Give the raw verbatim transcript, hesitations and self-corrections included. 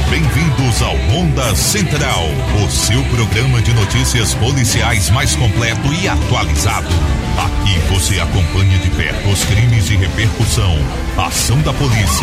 Bem-vindos ao Ronda Central, o seu programa de notícias policiais mais completo e atualizado. Aqui você acompanha de perto os crimes de repercussão, a ação da polícia